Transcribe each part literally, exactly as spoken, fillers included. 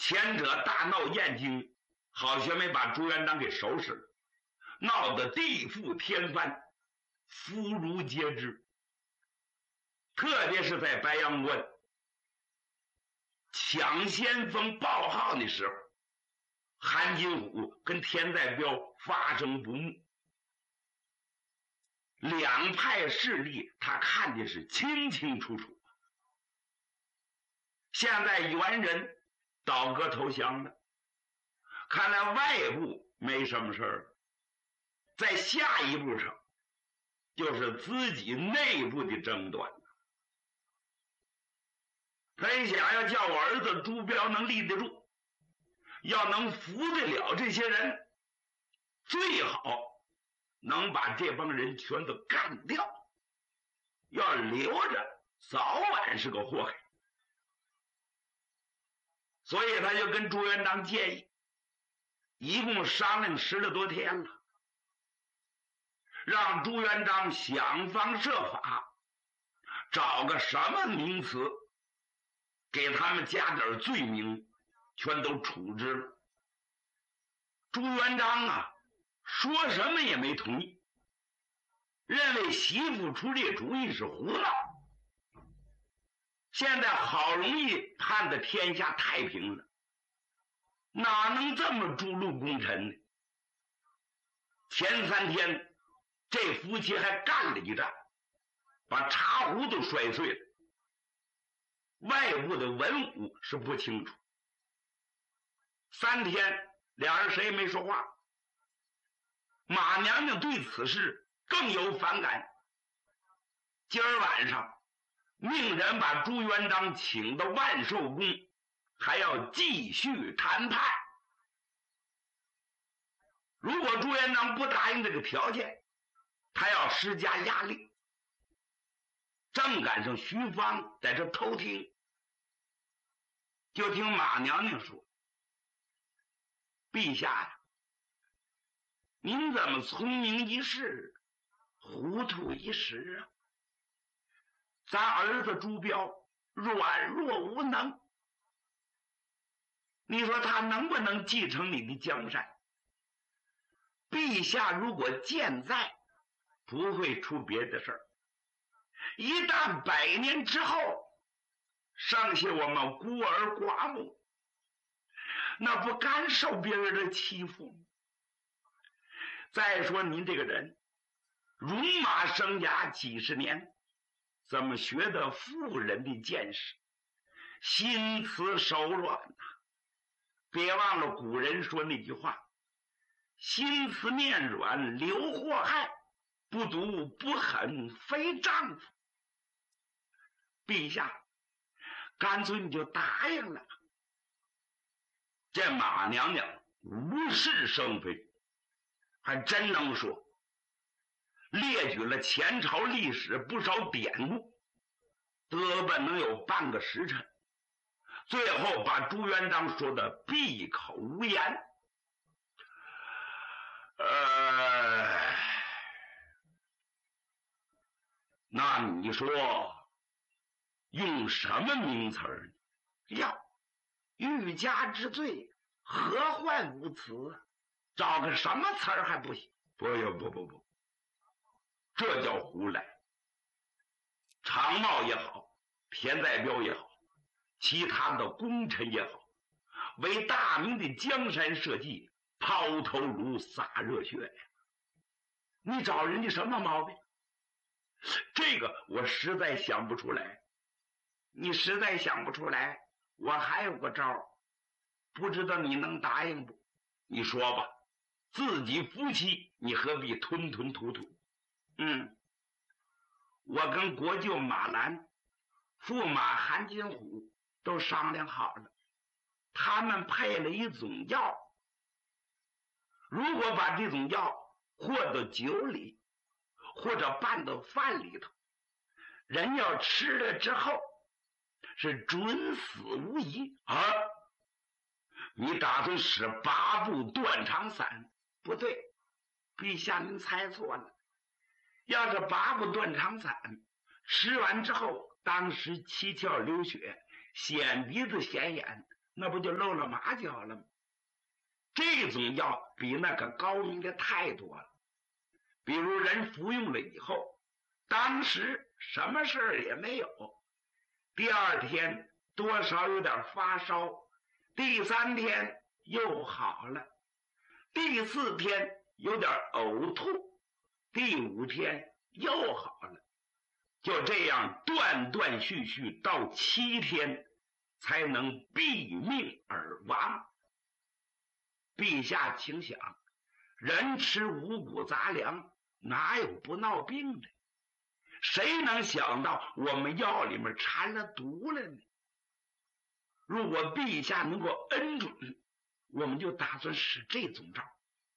前者大闹燕京，好学没把朱元璋给收拾了，闹得地覆天翻，妇孺皆知。特别是在白阳关抢先锋报号的时候，韩金虎跟田在彪发生不睦，两派势力他看的是清清楚楚。现在元人倒戈投降了，看来外部没什么事儿，在下一步上就是自己内部的争端。他一想，要叫我儿子朱标能立得住，要能服得了这些人，最好能把这帮人全都干掉，要留着早晚是个祸害。所以他就跟朱元璋建议，一共商量十来多天了，让朱元璋想方设法找个什么名词给他们加点罪名，全都处置了。朱元璋啊，说什么也没同意，认为媳妇出这主意是胡闹。现在好容易盼得天下太平了，哪能这么诛戮功臣呢？前三天这夫妻还干了一仗，把茶壶都摔碎了。外部的文武是不清楚，三天两人谁也没说话。马娘娘对此事更有反感，今儿晚上命人把朱元璋请到万寿宫，还要继续谈判。如果朱元璋不答应这个条件，他要施加压力。正赶上徐芳在这偷听，就听马娘娘说：“陛下呀，您怎么聪明一世，糊涂一时啊？咱儿子朱标软弱无能，你说他能不能继承你的江山？陛下如果健在，不会出别的事儿。一旦百年之后，剩下我们孤儿寡母，那不敢受别人的欺负吗？再说您这个人，戎马生涯几十年，怎么学得妇人的见识，心慈手软呐、啊？别忘了古人说那句话：心慈面软留祸害，不毒不狠非丈夫。陛下，干脆你就答应了。这马娘娘无事生非，还真能说，列举了前朝历史不少典故，得本能有半个时辰，最后把朱元璋说的闭口无言。呃，那你说用什么名词儿？要欲加之罪，何患无辞？找个什么词儿还不行？不不不不，这叫胡来。常茂也好，田在彪也好，其他的功臣也好，为大明的江山社稷抛头颅洒热血呀！你找人家什么毛病？这个我实在想不出来。你实在想不出来，我还有个招，不知道你能答应不？你说吧，自己夫妻你何必吞吞吐吐？嗯，我跟国舅马兰、驸马韩金虎都商量好了，他们配了一种药，如果把这种药和到酒里，或者拌到饭里头，人要吃了之后是准死无疑啊！你打算使八步断肠散？不对，陛下您猜错了。要是八步断肠散，吃完之后当时七窍流血，显鼻子显眼， 那不就露了马脚了吗？这种药比那个高明的太多了。比如人服用了以后，当时什么事儿也没有，第二天多少有点发烧，第三天又好了，第四天有点呕吐，第五天又好了，就这样断断续续到七天才能毙命而亡。陛下请想，人吃五谷杂粮哪有不闹病的？谁能想到我们药里面掺了毒了呢？如果陛下能够恩准，我们就打算使这种招。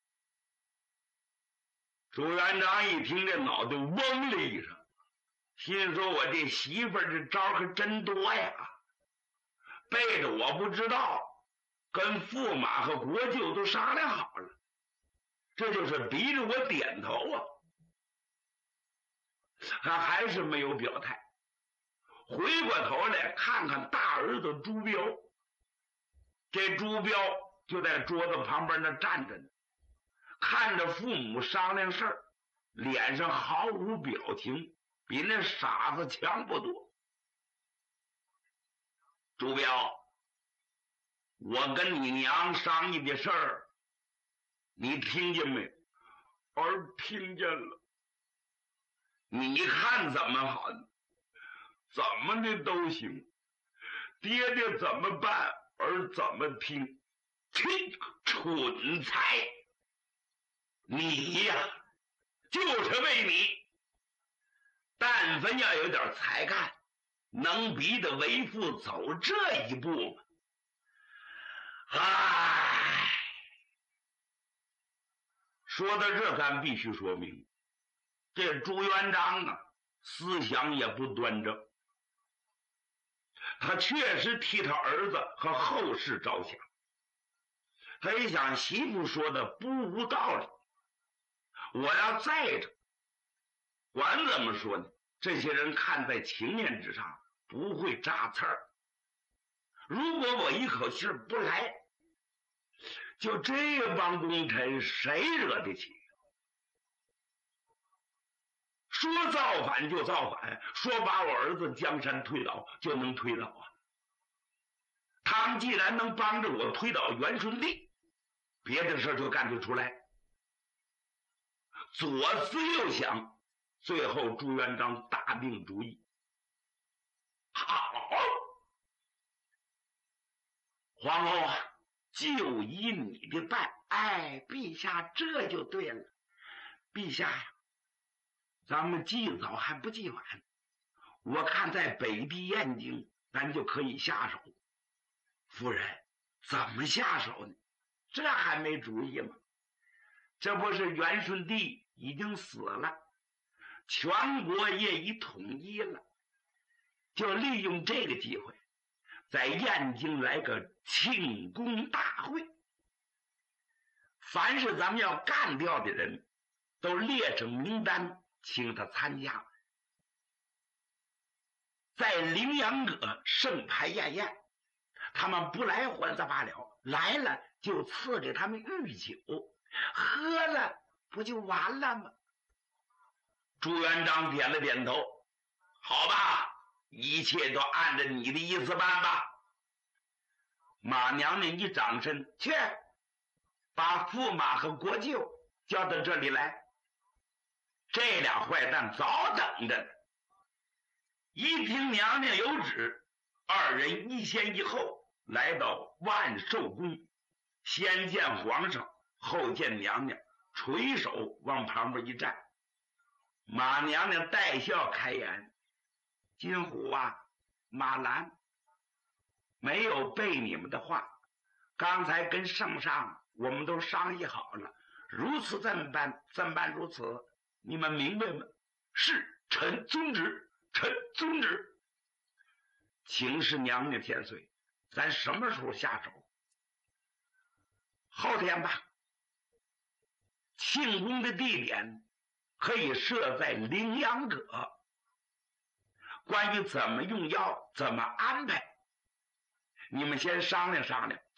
朱元璋一听，这脑袋嗡了一声，心说我这媳妇儿这招可真多呀，背着我不知道，跟驸马和国舅都商量好了，这就是逼着我点头啊。他还是没有表态，回过头来看看大儿子朱标，这朱标就在桌子旁边那站着呢，看着父母商量事儿，脸上毫无表情，比那傻子强不多。朱标，我跟你娘商议的事儿，你听见没？儿听见了。你看怎么好？怎么的都行，爹爹怎么办，儿怎么听。听，蠢材！你呀，就是为你，但凡要有点才干，能逼得为父走这一步吗？唉，说到这，咱必须说明，这朱元璋啊，思想也不端正，他确实替他儿子和后世着想。他一想，媳妇说的不无道理，我要在着，管怎么说呢，这些人看在情面之上，不会扎刺儿。如果我一口气不来，就这帮功臣谁惹得起？说造反就造反，说把我儿子江山推倒就能推倒啊！他们既然能帮着我推倒元顺帝，别的事就干得出来。左思右想，最后朱元璋打定主意，好，皇后啊，就依你的办。哎，陛下这就对了。陛下呀，咱们既早还不既晚，我看在北地燕京，咱就可以下手。夫人，怎么下手呢？这还没主意吗？这不是元顺帝已经死了，全国也已统一了，就利用这个机会，在燕京来个庆功大会，凡是咱们要干掉的人都列成名单，请他参加，在羚羊阁盛牌宴宴，他们不来还则罢了，来了就赐给他们御酒，喝了不就完了吗？朱元璋点了点头，好吧，一切都按照你的意思办吧。马娘娘一掌身，去把驸马和国舅叫到这里来。这俩坏蛋早等着呢。一听娘娘有旨，二人一先一后来到万寿宫，先见皇上，后见娘娘，垂手往旁边一站。马娘娘带笑开言：金虎啊，马兰，没有背你们的话，刚才跟圣上我们都商议好了，如此这么办，这么办如此，你们明白吗？是，臣遵旨，臣遵旨。请示娘娘千岁，咱什么时候下手？后天吧。庆功的地点可以设在羚羊阁，关于怎么用药，怎么安排， 你们先商量商量，